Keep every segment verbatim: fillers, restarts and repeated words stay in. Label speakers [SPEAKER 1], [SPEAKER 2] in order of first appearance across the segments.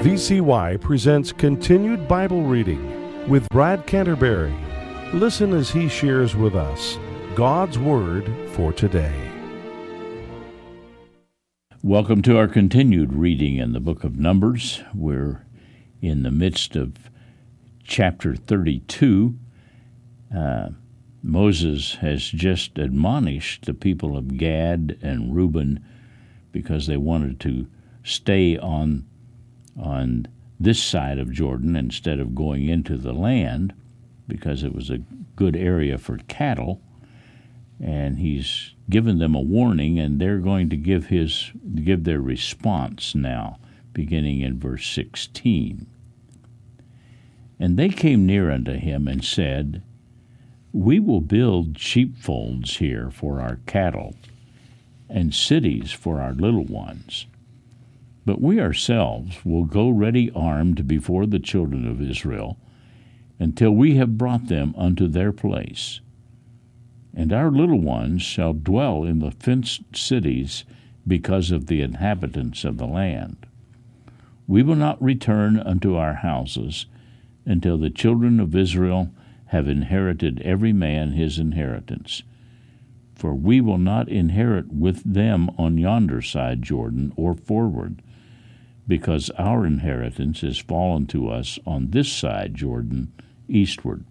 [SPEAKER 1] V C Y presents Continued Bible Reading with Brad Canterbury. Listen as he shares with us God's Word for today.
[SPEAKER 2] Welcome to our continued reading in the book of Numbers. We're in the midst of chapter thirty-two. Uh, Moses has just admonished the people of Gad and Reuben because they wanted to stay on on this side of Jordan instead of going into the land because it was a good area for cattle. And he's given them a warning, and they're going to give his give their response now, beginning in verse sixteen. And they came near unto him and said, We will build sheepfolds here for our cattle, and cities for our little ones. But we ourselves will go ready armed before the children of Israel, until we have brought them unto their place. And our little ones shall dwell in the fenced cities because of the inhabitants of the land. We will not return unto our houses until the children of Israel have inherited every man his inheritance. For we will not inherit with them on yonder side Jordan or forward, because our inheritance is fallen to us on this side Jordan eastward.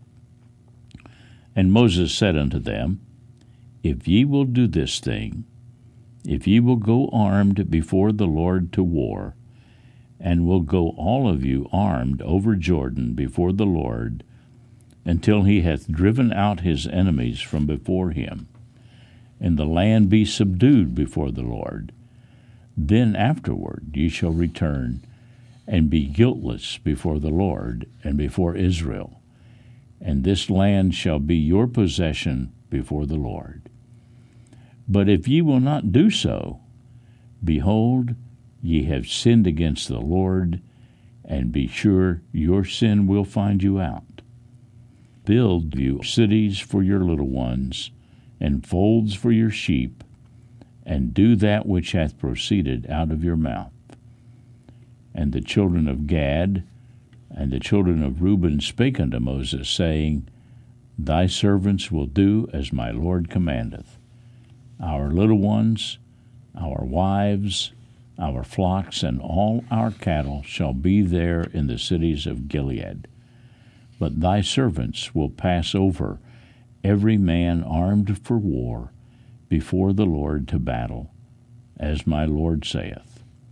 [SPEAKER 2] And Moses said unto them, If ye will do this thing, if ye will go armed before the Lord to war, and will go all of you armed over Jordan before the Lord, until he hath driven out his enemies from before him, and the land be subdued before the Lord, then afterward ye shall return, and be guiltless before the Lord and before Israel, and this land shall be your possession before the Lord. But if ye will not do so, behold, ye have sinned against the Lord, and be sure your sin will find you out. Build you cities for your little ones, and folds for your sheep, and do that which hath proceeded out of your mouth. And the children of Gad and the children of Reuben spake unto Moses, saying, Thy servants will do as my Lord commandeth. Our little ones, our wives, our flocks, and all our cattle shall be there in the cities of Gilead. But thy servants will pass over, every man armed for war, before the Lord to battle, as my Lord saith.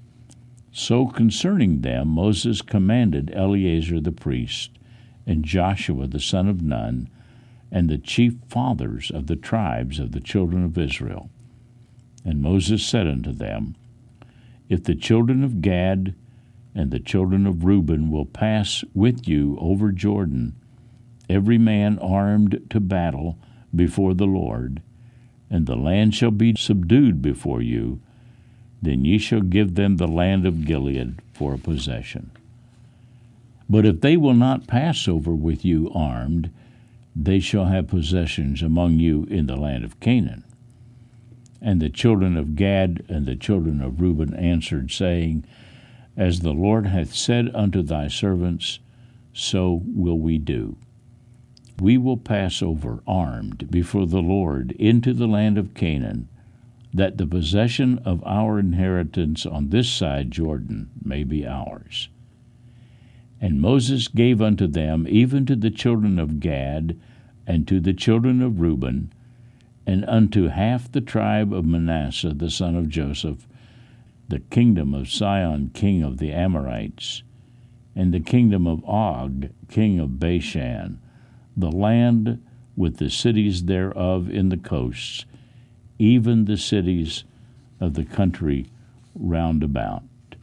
[SPEAKER 2] So concerning them Moses commanded Eleazar the priest, and Joshua the son of Nun, and the chief fathers of the tribes of the children of Israel. And Moses said unto them, If the children of Gad and the children of Reuben will pass with you over Jordan, every man armed to battle before the Lord, and the land shall be subdued before you, then ye shall give them the land of Gilead for a possession. But if they will not pass over with you armed, they shall have possessions among you in the land of Canaan. And the children of Gad and the children of Reuben answered, saying, As the Lord hath said unto thy servants, so will we do. We will pass over armed before the Lord into the land of Canaan, that the possession of our inheritance on this side Jordan may be ours. And Moses gave unto them, even to the children of Gad, and to the children of Reuben, and unto half the tribe of Manasseh the son of Joseph, the kingdom of Sihon king of the Amorites, and the kingdom of Og king of Bashan, the land with the cities thereof in the coasts, even the cities of the country round about.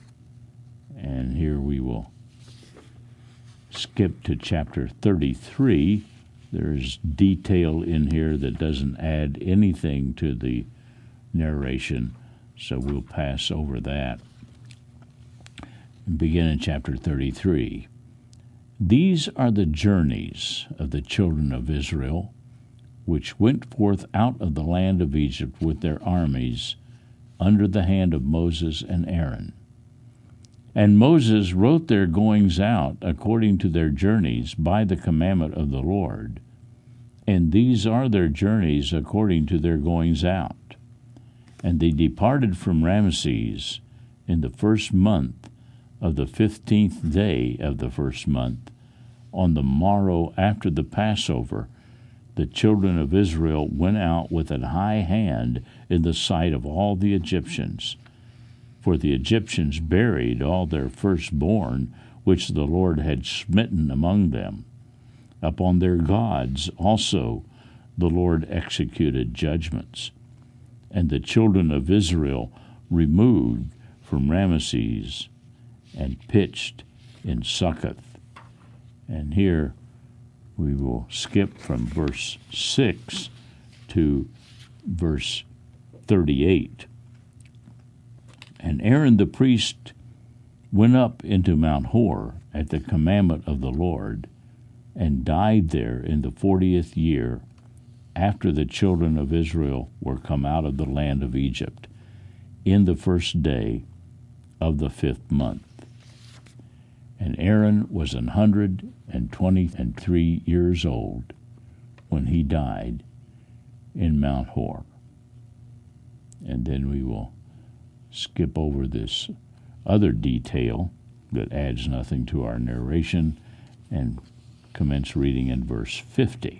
[SPEAKER 2] And here we will skip to chapter thirty-three. There's detail in here that doesn't add anything to the narration, so we'll pass over that. And begin in chapter thirty-three. These are the journeys of the children of Israel, which went forth out of the land of Egypt with their armies, under the hand of Moses and Aaron. And Moses wrote their goings out according to their journeys by the commandment of the Lord. And these are their journeys according to their goings out. And they departed from Ramesses in the first month of the fifteenth day of the first month, on the morrow after the Passover. The children of Israel went out with an high hand in the sight of all the Egyptians. For the Egyptians buried all their firstborn, which the Lord had smitten among them. Upon their gods also the Lord executed judgments. And the children of Israel removed from Ramesses and pitched in Succoth. And here we will skip from verse six to verse thirty-eight. And Aaron the priest went up into Mount Hor at the commandment of the Lord, and died there in the fortieth year after the children of Israel were come out of the land of Egypt, in the first day of the fifth month. And Aaron was an hundred and twenty and three years old when he died in Mount Hor. And then we will skip over this other detail that adds nothing to our narration and commence reading in verse fifty.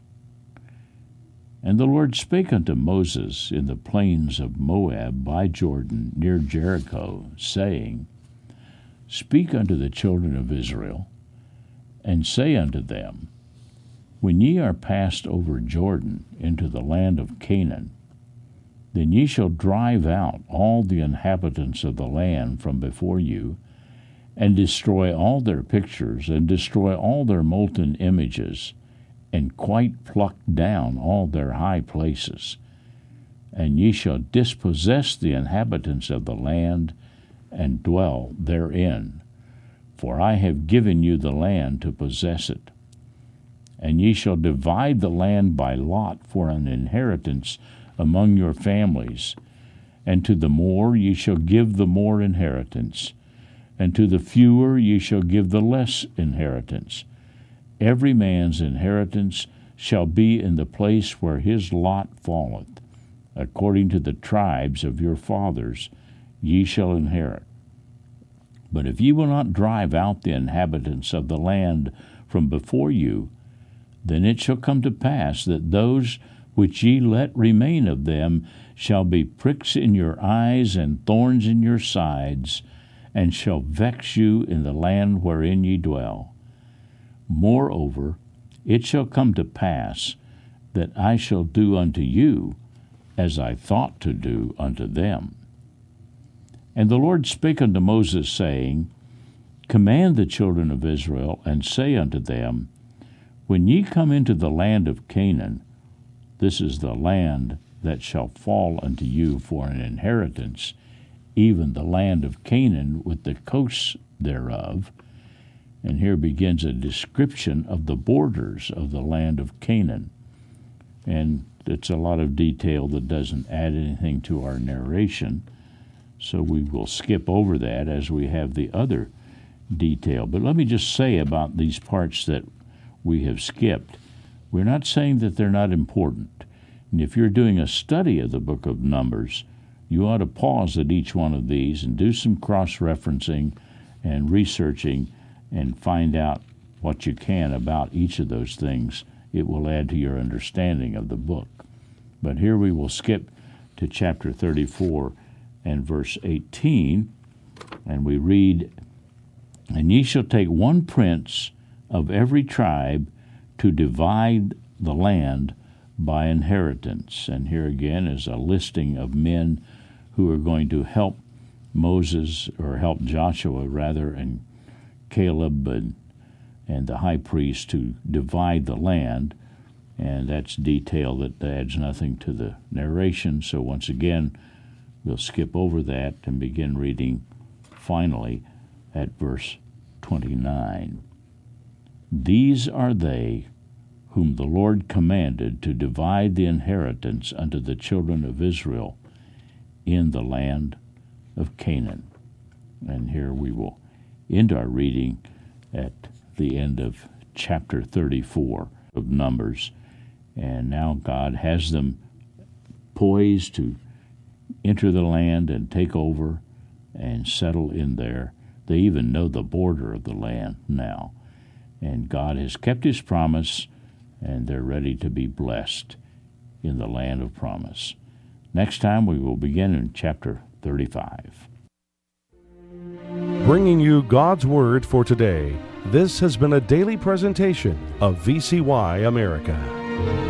[SPEAKER 2] And the Lord spake unto Moses in the plains of Moab by Jordan near Jericho, saying, Speak unto the children of Israel, and say unto them, When ye are passed over Jordan into the land of Canaan, then ye shall drive out all the inhabitants of the land from before you, and destroy all their pictures, and destroy all their molten images, and quite pluck down all their high places. And ye shall dispossess the inhabitants of the land, and dwell therein. For I have given you the land to possess it. And ye shall divide the land by lot for an inheritance among your families. And to the more ye shall give the more inheritance, and to the fewer ye shall give the less inheritance. Every man's inheritance shall be in the place where his lot falleth. According to the tribes of your fathers ye shall inherit. But if ye will not drive out the inhabitants of the land from before you, then it shall come to pass that those which ye let remain of them shall be pricks in your eyes and thorns in your sides, and shall vex you in the land wherein ye dwell. Moreover, it shall come to pass that I shall do unto you as I thought to do unto them. And the Lord spake unto Moses, saying, Command the children of Israel, and say unto them, When ye come into the land of Canaan, this is the land that shall fall unto you for an inheritance, even the land of Canaan with the coasts thereof. And here begins a description of the borders of the land of Canaan. And it's a lot of detail that doesn't add anything to our narration, so we will skip over that as we have the other detail. But let me just say about these parts that we have skipped, we're not saying that they're not important. And if you're doing a study of the book of Numbers, you ought to pause at each one of these and do some cross-referencing and researching and find out what you can about each of those things. It will add to your understanding of the book. But here we will skip to chapter thirty-four and verse eighteen, and we read, And ye shall take one prince of every tribe to divide the land by inheritance. And here again is a listing of men who are going to help Moses, or help Joshua rather, and Caleb and, and the high priest to divide the land. And that's detail that adds nothing to the narration. So once again, we'll skip over that and begin reading finally at verse twenty-nine. These are they whom the Lord commanded to divide the inheritance unto the children of Israel in the land of Canaan. And here we will end our reading at the end of chapter thirty-four of Numbers. And now God has them poised to enter the land and take over and settle in there. They even know the border of the land now. And God has kept his promise, and they're ready to be blessed in the land of promise. Next time we will begin in chapter thirty-five.
[SPEAKER 1] Bringing you God's Word for today, this has been a daily presentation of V C Y America.